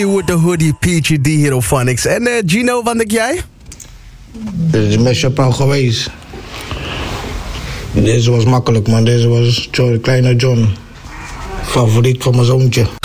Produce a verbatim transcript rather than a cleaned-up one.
With the hoodie, Peachy D, Hierophonics. En uh, Gino, wat denk jij? Dit is met Chappelle geweest. Deze was makkelijk, man. Deze was John, kleine John. Favoriet van mijn zoontje.